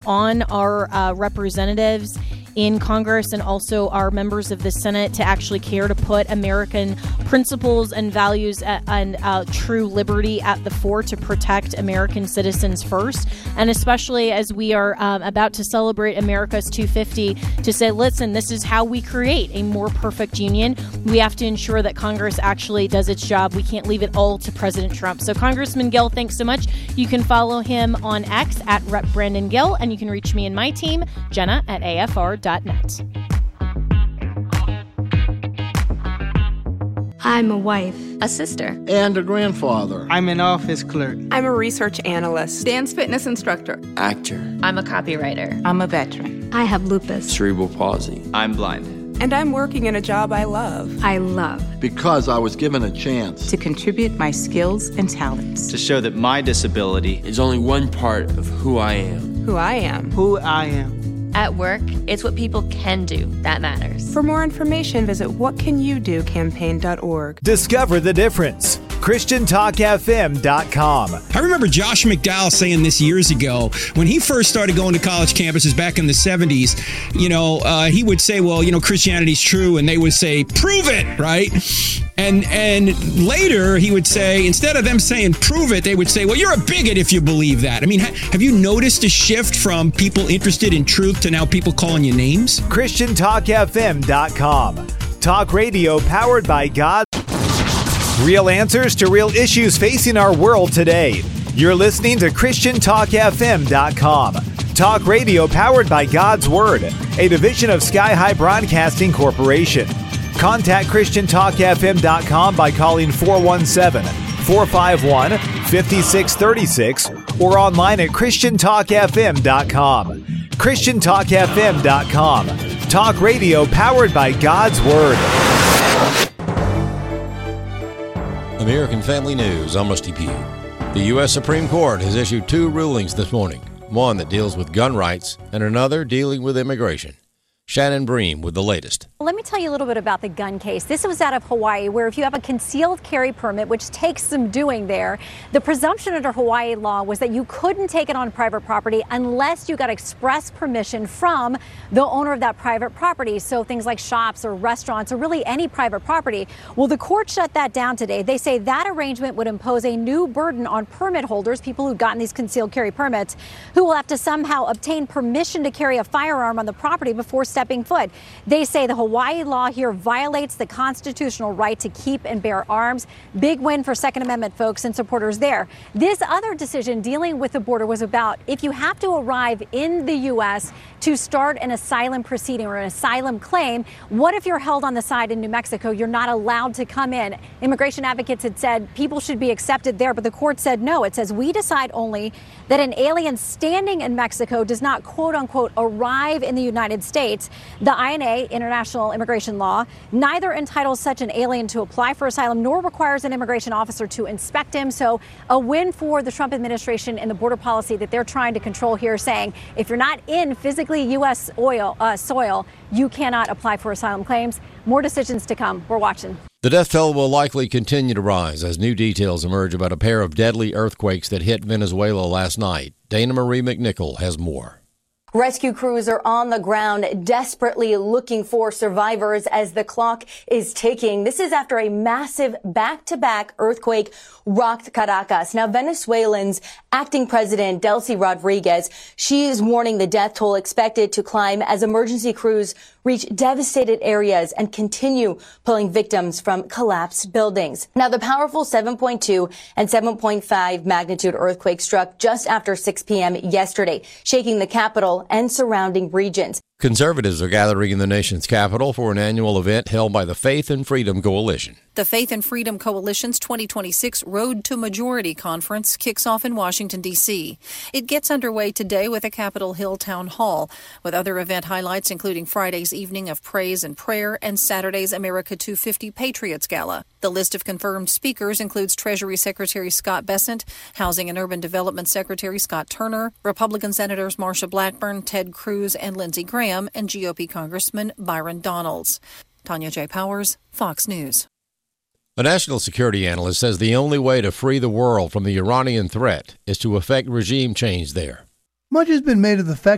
on our representatives in Congress and also our members of the Senate to actually care to put American principles and values and true liberty at the fore to protect American citizens first. And especially as we are about to celebrate America's 250, to say, listen, this is how we create a more perfect union. We have to ensure that Congress actually does its job. We can't leave it all to President Trump. So Congressman Gill, thanks so much. You can follow him on X at Rep. Brandon Gill, and you can reach me and my team, Jenna at AFR.net. I'm a wife, a sister, and a grandfather. I'm an office clerk. I'm a research analyst, dance fitness instructor, actor. I'm a copywriter. I'm a veteran. I have lupus, cerebral palsy. I'm blind. And I'm working in a job I love. I love. Because I was given a chance to contribute my skills and talents. To show that my disability is only one part of who I am. Who I am. Who I am. At work, it's what people can do that matters. For more information, visit whatcanyoudocampaign.org. Discover the difference. ChristianTalkFM.com. I remember Josh McDowell saying this years ago when he first started going to college campuses back in the 70s. He would say, well, Christianity's true, and they would say, prove it, right? And later he would say, instead of them saying prove it, they would say, well, you're a bigot if you believe that. I mean, have you noticed a shift from people interested in truth to now people calling you names? ChristianTalkFM.com. Talk radio powered by God. Real answers to real issues facing our world today. You're listening to ChristianTalkFM.com. Talk radio powered by God's Word, a division of Sky High Broadcasting Corporation. Contact ChristianTalkFM.com by calling 417-451-5636 or online at ChristianTalkFM.com. ChristianTalkFM.com. Talk radio powered by God's Word. American Family News, I'm Rusty Pugh. The U.S. Supreme Court has issued two rulings this morning, one that deals with gun rights and another dealing with immigration. Shannon Bream with the latest. Let me tell you a little bit about the gun case. This was out of Hawaii, where if you have a concealed carry permit, which takes some doing there, the presumption under Hawaii law was that you couldn't take it on private property unless you got express permission from the owner of that private property. So things like shops or restaurants or really any private property. Well, the court shut that down today. They say that arrangement would impose a new burden on permit holders, people who've gotten these concealed carry permits, who will have to somehow obtain permission to carry a firearm on the property before stepping foot. They say the Hawaii law here violates the constitutional right to keep and bear arms. Big win for Second Amendment folks and supporters there. This other decision dealing with the border was about if you have to arrive in the U.S. to start an asylum proceeding or an asylum claim, what if you're held on the side in New Mexico? You're not allowed to come in. Immigration advocates had said people should be accepted there, but the court said no. It says we decide only that an alien standing in Mexico does not, quote unquote, arrive in the United States. The INA, International Immigration Law, neither entitles such an alien to apply for asylum nor requires an immigration officer to inspect him. So a win for the Trump administration and the border policy that they're trying to control here, saying if you're not in physically U.S. soil, you cannot apply for asylum claims. More decisions to come. We're watching. The death toll will likely continue to rise as new details emerge about a pair of deadly earthquakes that hit Venezuela last night. Dana Marie McNichol has more. Rescue crews are on the ground desperately looking for survivors as the clock is ticking. This is after a massive back-to-back earthquake rocked Caracas. Now, Venezuelans acting President Delcy Rodriguez, she is warning the death toll expected to climb as emergency crews reach devastated areas and continue pulling victims from collapsed buildings. Now, the powerful 7.2 and 7.5 magnitude earthquake struck just after 6 p.m. yesterday, shaking the capital and surrounding regions. Conservatives are gathering in the nation's capital for an annual event held by the Faith and Freedom Coalition. The Faith and Freedom Coalition's 2026 Road to Majority Conference kicks off in Washington, D.C. It gets underway today with a Capitol Hill Town Hall, with other event highlights including Friday's evening of praise and prayer and Saturday's America 250 Patriots Gala. The list of confirmed speakers includes Treasury Secretary Scott Bessent, Housing and Urban Development Secretary Scott Turner, Republican Senators Marsha Blackburn, Ted Cruz, and Lindsey Graham, and GOP Congressman Byron Donalds. Tanya J. Powers, Fox News. A national security analyst says the only way to free the world from the Iranian threat is to effect regime change there. Much has been made of the fact